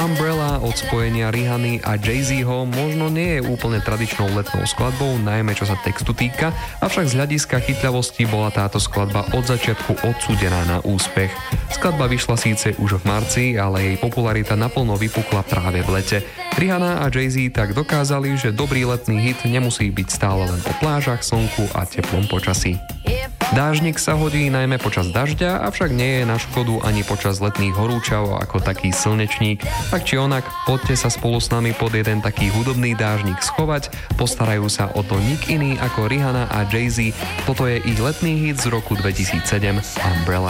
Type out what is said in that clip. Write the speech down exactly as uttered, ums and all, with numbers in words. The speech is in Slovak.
Umbrella od spojenia Rihany a Jay-Zho možno nie je úplne tradičnou letnou skladbou, najmä čo sa textu týka, avšak z hľadiska chytľavosti bola táto skladba od začiatku odsúdená na úspech. Skladba vyšla síce už v marci, ale jej popularita naplno vypukla práve v lete. Rihanna a Jay-Z tak dokázali, že dobrý letný hit nemusí byť stále len po plážach, slnku a teplom počasí. Dážnik sa hodí najmä počas dažďa, avšak nie je na škodu ani počas letných horúčav ako taký slnečník. Tak či onak, poďte sa spolu s nami pod jeden taký hudobný dážnik schovať, postarajú sa o to nik iný ako Rihanna a Jay-Z. Toto je ich letný hit z roku dvetisícsedem, Umbrella.